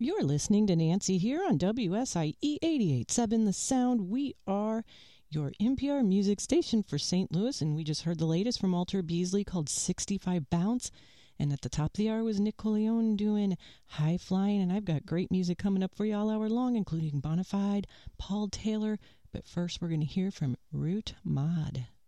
You're listening to Nancy here on WSIE 88.7 The Sound. We are your NPR music station for St. Louis, and we just heard the latest from Walter Beasley called 65 Bounce. And at the top of the hour was Nick Coleone doing High Flying, and I've got great music coming up for you all hour long, including Bonafide, Paul Taylor. But first, we're going to hear from Root Mod.